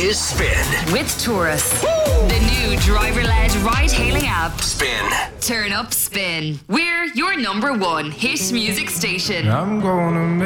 is Spin. With Taurus. The new driver-led ride-hailing app. Spin. Turn up Spin. We're your number one hit music station. I'm gonna